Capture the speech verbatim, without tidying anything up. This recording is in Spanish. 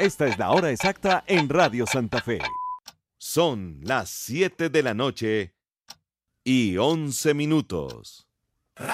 Esta es la hora exacta en Radio Santa Fe. Son las siete de la noche y once minutos.